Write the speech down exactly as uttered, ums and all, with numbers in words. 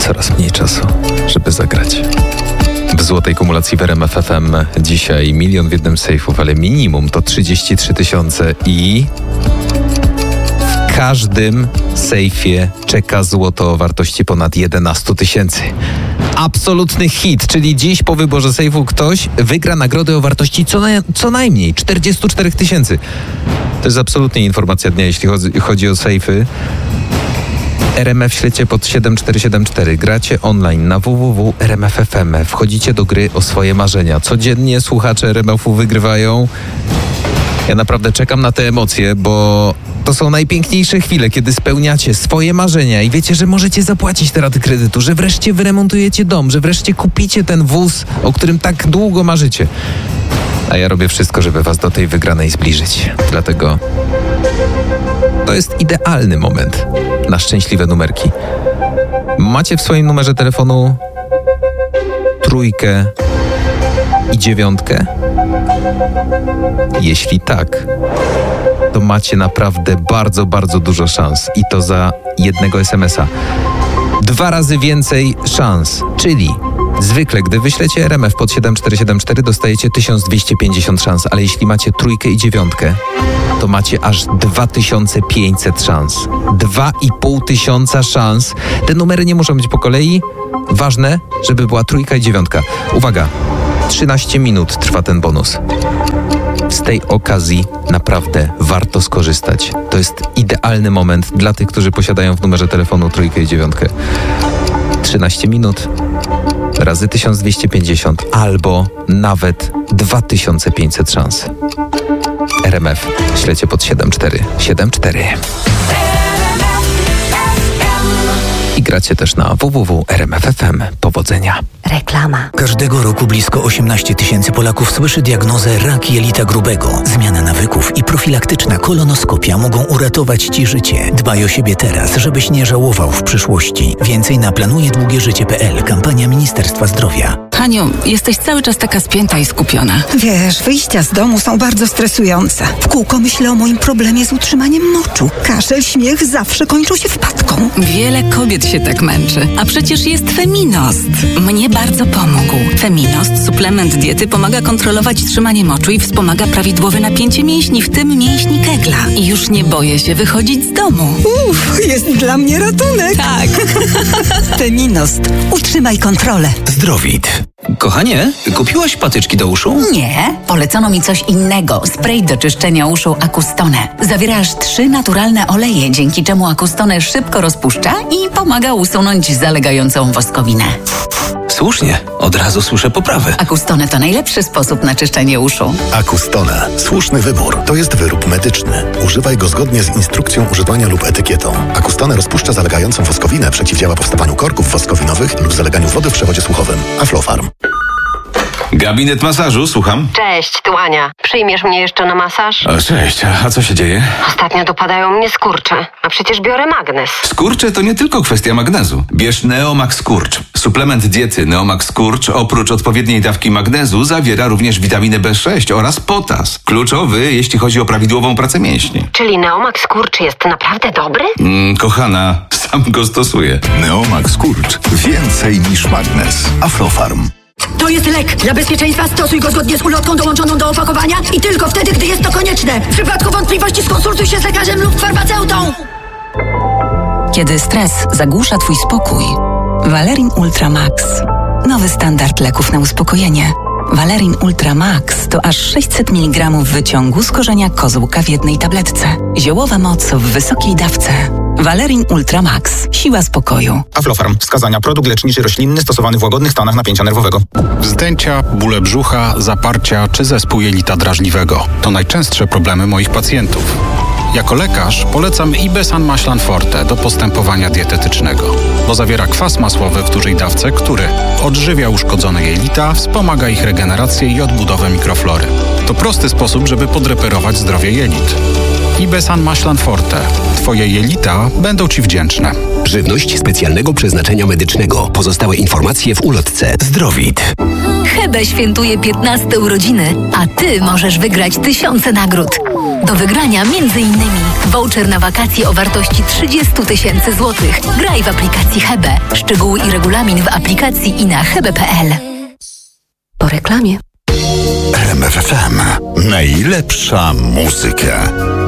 coraz mniej czasu, żeby zagrać. W złotej kumulacji w R M F F M dzisiaj milion w jednym sejfów, ale minimum to trzydzieści trzy tysiące i w każdym sejfie czeka złoto o wartości ponad jedenaście tysięcy. Absolutny hit, czyli dziś po wyborze sejfu ktoś wygra nagrodę o wartości co, na, co najmniej czterdzieści cztery tysięcy. To jest absolutnie informacja dnia, jeśli chodzi, chodzi o sejfy. R M F śledźcie pod siedem cztery siedem cztery. Gracie online na w w w kropka r m f f m. Wchodzicie do gry o swoje marzenia. Codziennie słuchacze R M F-u wygrywają. Ja naprawdę czekam na te emocje, bo to są najpiękniejsze chwile, kiedy spełniacie swoje marzenia i wiecie, że możecie zapłacić te raty kredytu, że wreszcie wyremontujecie dom, że wreszcie kupicie ten wóz, o którym tak długo marzycie. A ja robię wszystko, żeby was do tej wygranej zbliżyć. Dlatego to jest idealny moment na szczęśliwe numerki. Macie w swoim numerze telefonu trójkę i dziewiątkę? Jeśli tak, to macie naprawdę bardzo, bardzo dużo szans i to za jednego es em es a. Dwa razy więcej szans, czyli zwykle, gdy wyślecie R M F pod siedem cztery siedem cztery, dostajecie tysiąc dwieście pięćdziesiąt szans, ale jeśli macie trójkę i dziewiątkę, to macie aż dwa tysiące pięćset szans. Dwa i pół tysiąca szans. Te numery nie muszą być po kolei. Ważne, żeby była trójka i dziewiątka. Uwaga, trzynaście minut trwa ten bonus. Z tej okazji naprawdę warto skorzystać. To jest idealny moment dla tych, którzy posiadają w numerze telefonu trójkę i dziewiątkę. trzynaście minut razy tysiąc dwieście pięćdziesiąt albo nawet dwa tysiące pięćset szans. R M F śledźcie pod siedem cztery siedem cztery. I gracie też na w w w kropka r m f f m. Powodzenia. Reklama. Każdego roku blisko osiemnaście tysięcy Polaków słyszy diagnozę rak jelita grubego. Zmiana nawyków i profilaktyczna kolonoskopia mogą uratować Ci życie. Dbaj o siebie teraz, żebyś nie żałował w przyszłości. Więcej na planuje długie życie kropka p l. Kampania Ministerstwa Zdrowia. Haniu, jesteś cały czas taka spięta i skupiona. Wiesz, wyjścia z domu są bardzo stresujące. W kółko myślę o moim problemie z utrzymaniem moczu. Kaszel, śmiech zawsze kończą się wpadką. Wiele kobiet się tak męczy. A przecież jest Feminost. Mnie bardzo pomógł. Feminost, suplement diety, pomaga kontrolować trzymanie moczu i wspomaga prawidłowe napięcie mięśni, w tym mięśni kegla. I już nie boję się wychodzić z domu. Uff, jest dla mnie ratunek. Tak. Feminost. Utrzymaj kontrolę. Zdrowit. Kochanie, kupiłaś patyczki do uszu? Nie, polecono mi coś innego. Spray do czyszczenia uszu Acustone. Zawiera aż trzy naturalne oleje, dzięki czemu Acustone szybko rozpuszcza i pomaga usunąć zalegającą woskowinę. Słusznie, od razu słyszę poprawę. Acustone to najlepszy sposób na czyszczenie uszu. Acustone. Słuszny wybór. To jest wyrób medyczny. Używaj go zgodnie z instrukcją używania lub etykietą. Acustone rozpuszcza zalegającą woskowinę, przeciwdziała powstawaniu korków woskowinowych lub zaleganiu wody w przewodzie słuchowym. Aflofarm. Gabinet masażu, słucham. Cześć, tu Ania. Przyjmiesz mnie jeszcze na masaż? O, cześć, a co się dzieje? Ostatnio dopadają mnie skurcze, a przecież biorę magnes. Skurcze to nie tylko kwestia magnezu. Bierz Neomax Skurcz. Suplement diety Neomax Skurcz oprócz odpowiedniej dawki magnezu zawiera również witaminę B sześć oraz potas. Kluczowy, jeśli chodzi o prawidłową pracę mięśni. Czyli Neomax Skurcz jest naprawdę dobry? Mm, kochana, sam go stosuję. Neomax Skurcz. Więcej niż magnes. Aflofarm. To jest lek. Dla bezpieczeństwa stosuj go zgodnie z ulotką dołączoną do opakowania i tylko wtedy, gdy jest to konieczne. W przypadku wątpliwości skonsultuj się z lekarzem lub farmaceutą. Kiedy stres zagłusza Twój spokój, Valerin Ultra Max. Nowy standard leków na uspokojenie. Valerin Ultra Max to aż sześćset miligramów wyciągu z korzenia kozłka w jednej tabletce. Ziołowa moc w wysokiej dawce. Valerin Ultra Max. Siła spokoju. Aflofarm. Wskazania. Produkt leczniczy roślinny stosowany w łagodnych stanach napięcia nerwowego. Wzdęcia, bóle brzucha, zaparcia czy zespół jelita drażliwego. To najczęstsze problemy moich pacjentów. Jako lekarz polecam Ibesan Maślan Forte do postępowania dietetycznego, bo zawiera kwas masłowy w dużej dawce, który odżywia uszkodzone jelita, wspomaga ich regenerację i odbudowę mikroflory. To prosty sposób, żeby podreperować zdrowie jelit. Ibesan Maślan Forte. Twoje jelita będą Ci wdzięczne. Żywność specjalnego przeznaczenia medycznego. Pozostałe informacje w ulotce. Zdrowit. Hebe świętuje piętnaste urodziny, a Ty możesz wygrać tysiące nagród. Do wygrania między innymi voucher na wakacje o wartości trzydzieści tysięcy złotych. Graj w aplikacji Hebe. Szczegóły i regulamin w aplikacji i na hebe kropka pe el. Po reklamie. R M F F M. Najlepsza muzyka.